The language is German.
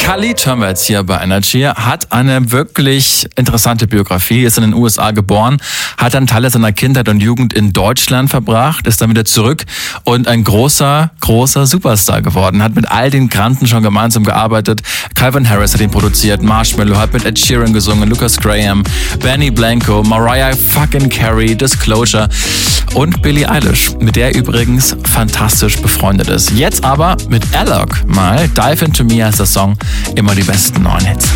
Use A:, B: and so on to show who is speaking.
A: Khalid hören wir jetzt hier bei Energy, hat eine wirklich interessante Biografie, ist in den USA geboren, hat dann Teile seiner Kindheit und Jugend in Deutschland verbracht, ist dann wieder zurück und ein großer Superstar geworden, hat mit all den Granden schon gemeinsam gearbeitet. Calvin Harris hat ihn produziert, Marshmello hat mit Ed Sheeran gesungen, Lucas Graham, Benny Blanco, Mariah fucking Carey, Disclosure und Billie Eilish, mit der er übrigens fantastisch befreundet ist. Jetzt aber mit Alok mal, Dive Into Me heißt der Song, immer die besten neuen Hits.